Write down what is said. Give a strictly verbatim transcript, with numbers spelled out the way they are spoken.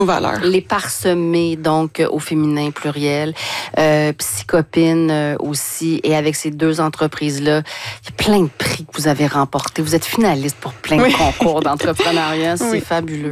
valeurs. Les parsemer, donc, au féminin pluriel. Euh, Psychopine euh, aussi. Et avec ces deux entreprises-là, il y a plein de prix que vous avez remportés. Vous êtes finaliste pour plein de oui. concours d'entrepreneuriat. C'est oui. fabuleux.